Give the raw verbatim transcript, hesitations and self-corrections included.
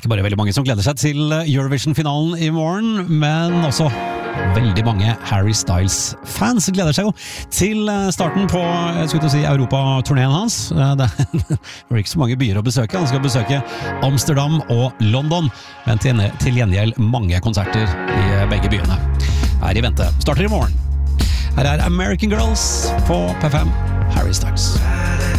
ikke bare veldig mange som gleder seg til Eurovision-finalen i morgen, men også veldig mange Harry Styles-fans gleder seg jo til starten på, jeg skulle til å si, Europa-turneen hans. Det er ikke så mange byer å besøke. Han skal besøke Amsterdam og London, men til, til gjengjeld mange konserter i begge byene er i vente. Starter i morgen. Her er American Girls på P fem, Harry Styles.